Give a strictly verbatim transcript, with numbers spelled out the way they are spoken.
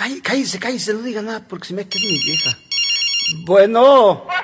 Cállese, cállese, no diga nada porque se me queda mi vieja. Bueno.